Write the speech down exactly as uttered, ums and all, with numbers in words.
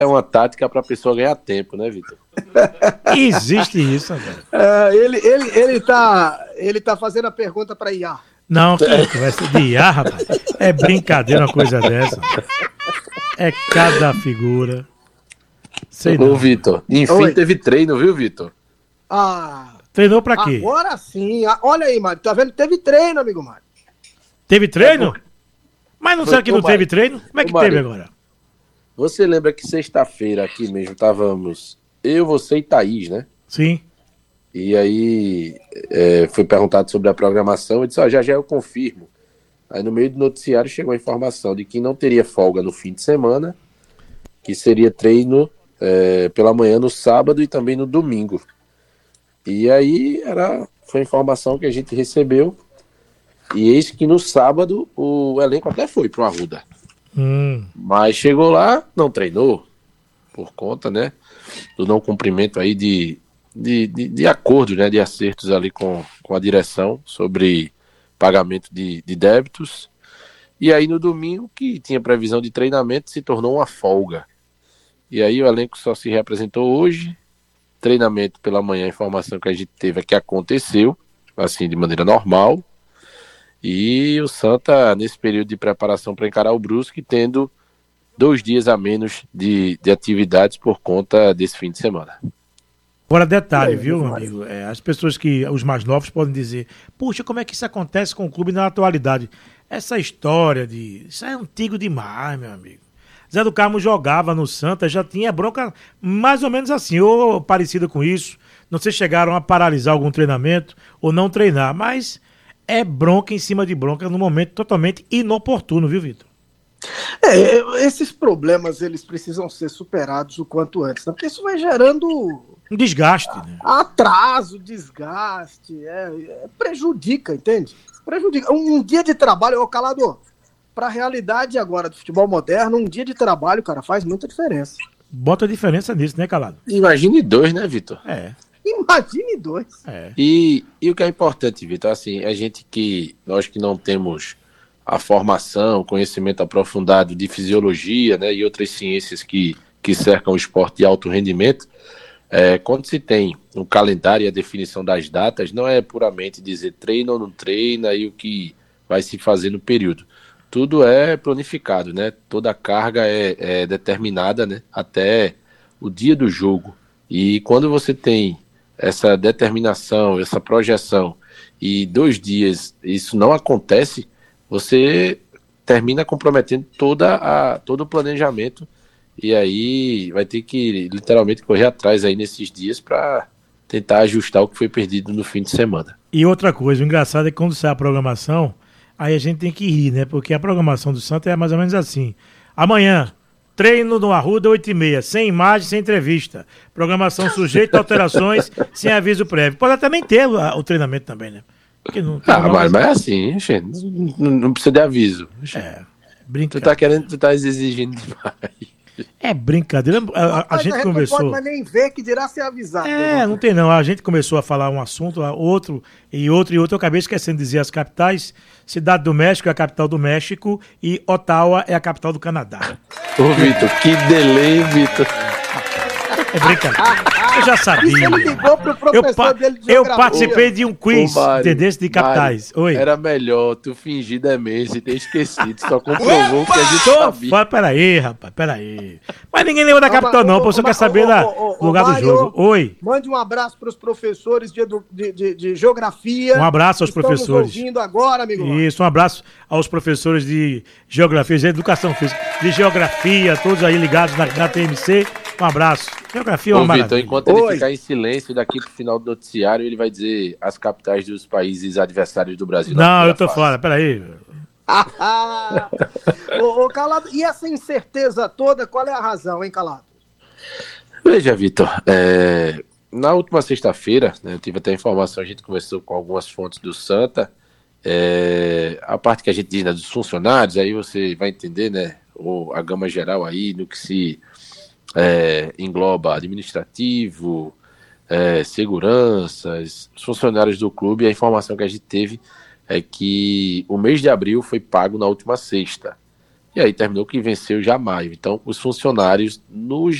é uma tática para a pessoa ganhar tempo, né, Vitor? Existe isso, André. É, ele, ele, ele, tá, ele tá fazendo a pergunta para I A. Não, que conversa de I A, rapaz. É brincadeira uma coisa dessa. É cada figura. Sei não. Ô, Vitor, enfim, Oi. teve treino, viu, Vitor? Ah, Treinou pra quê? agora sim. Ah, olha aí, Mário. Tá vendo? Teve treino, amigo Mário. Teve treino? Mas não Foi- será que ô, não Mário, teve treino? Como é que ô, Mário. teve agora? Você lembra que sexta-feira aqui mesmo estávamos eu, você e Thaís, né? Sim. E aí é, foi perguntado sobre a programação, eu disse, ó, já já eu confirmo. Aí no meio do noticiário chegou a informação de que não teria folga no fim de semana, que seria treino é, pela manhã no sábado e também no domingo. E aí era, foi a informação que a gente recebeu, e eis que no sábado o elenco até foi para o Arruda. Hum. Mas chegou lá, não treinou, por conta, né, do não cumprimento aí de, de, de, de acordos, né, de acertos ali com, com a direção sobre pagamento de, de débitos. E aí no domingo, que tinha previsão de treinamento, se tornou uma folga. E aí o elenco só se reapresentou hoje, treinamento pela manhã, a informação que a gente teve é que aconteceu, assim, de maneira normal. E o Santa, nesse período de preparação para encarar o Brusque, tendo dois dias a menos de, de atividades por conta desse fim de semana. Agora, detalhe, É, viu, mas- amigo? É, as pessoas que, os mais novos, podem dizer, puxa, como é que isso acontece com o clube na atualidade? Essa história de... Isso é antigo demais, meu amigo. Zé do Carmo jogava no Santa, já tinha bronca mais ou menos assim, ou parecida com isso. Não sei se chegaram a paralisar algum treinamento ou não treinar, mas é bronca em cima de bronca num momento totalmente inoportuno, viu, Vitor? É, esses problemas eles precisam ser superados o quanto antes, né? Porque isso vai gerando Um desgaste, né? atraso, desgaste, é, é, prejudica, entende? Prejudica. Um, um dia de trabalho, ô Calado, para a realidade agora do futebol moderno, um dia de trabalho, cara, faz muita diferença. Bota diferença nisso, né, Calado? Imagine dois, né, Vitor? É, Imagine dois. é. E, e o que é importante, Vitor, assim, a gente que, nós que não temos a formação, conhecimento aprofundado de fisiologia, né, e outras ciências que, que cercam o esporte de alto rendimento, é, quando se tem um calendário e a definição das datas, não é puramente dizer treina ou não treina e o que vai se fazer no período. Tudo é planificado, né? Toda a carga é, é determinada, né, até o dia do jogo. E quando você tem essa determinação, essa projeção, e dois dias isso não acontece, você termina comprometendo toda a, todo o planejamento, e aí vai ter que literalmente correr atrás aí nesses dias para tentar ajustar o que foi perdido no fim de semana. E outra coisa, o engraçado é que quando sai a programação, aí a gente tem que rir, né? Porque a programação do Santa é mais ou menos assim. Amanhã, treino no Arruda, oito e meia, sem imagem, sem entrevista. Programação sujeita a alterações, sem aviso prévio. Pode também ter o, o treinamento também, né? Porque não tem Ah, uma- mas, mas é assim, gente, não, não precisa de aviso. É, Tu brincadeira. tá querendo, tu tá exigindo demais. É brincadeira. A, a- a Mas gente não conversou... pode mais nem ver que dirá ser avisado. É, não tem não. A gente começou a falar um assunto, outro, e outro, e outro. Eu acabei esquecendo de dizer as capitais. Cidade do México é a capital do México e Ottawa é a capital do Canadá. Ô, Vitor, que delay, Vitor. É brincadeira. Eu já sabia. Isso ele ligou pro Eu, professor pa- dele de eu geografia. participei de um quiz, Ô, Mário, entendeu? De capitais. Mário, Oi. Era melhor tu fingir demência e ter esquecido. Só comprovou que a gente Tô, sabia. fa- peraí, rapaz, peraí. Mas ninguém lembra da Calma, capital, não. ô, Pô, você ô, quer ô, saber ô, da ô, ô, lugar do Mário, jogo. Oi. Mande um abraço para os professores de, edu- de, de, de geografia. Um abraço aos que estão professores. nos ouvindo agora, amigo. Mário. Isso, um abraço aos professores de geografia, de educação física, de geografia, todos aí ligados na, na T M C. Um abraço. Geografia é uma Ô, Vitor, maravilha. enquanto ele Oi. ficar em silêncio daqui pro final do noticiário, ele vai dizer as capitais dos países adversários do Brasil. na Não, primeira eu tô fase. fora, peraí. ô, ô, Calado, e essa incerteza toda, qual é a razão, hein, Calado? Veja, Vitor, é, na última sexta-feira, né, eu tive até informação, a gente conversou com algumas fontes do Santa, é, a parte que a gente diz, né, dos funcionários, aí você vai entender, né, o, a gama geral aí, no que se é, engloba administrativo, é, seguranças, os funcionários do clube. A informação que a gente teve é que o mês de abril foi pago na última sexta. E aí terminou que venceu já maio. Então, os funcionários, no